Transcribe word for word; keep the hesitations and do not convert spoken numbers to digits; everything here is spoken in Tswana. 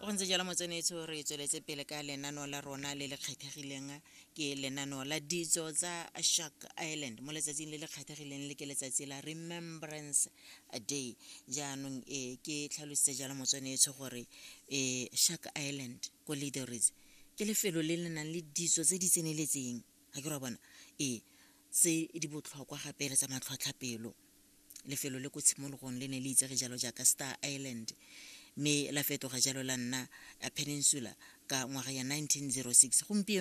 go ntse jalo motsenetso re tsweletse pele ka lenaneo la rona le le kgethegileng ke lenaneo la ditso tsa Shark Island mo letsatsing le le kgethegileng le ke letsatsi la Remembrance Day jaanong e ke tlhalositse jalo motsenetso gore e Shark Island ko Lederich ke lefelo le le nang le ditso tse di tseneletseng ga ke ra bona e se di botlhokwa gape le tsa matlhotlhapelo lefelo le ko tshimologong le ne le itsege jalo jaaka Star Island me la fetoga jalo la nna a peninsula ka ngwaga ya nineteen oh six gompieno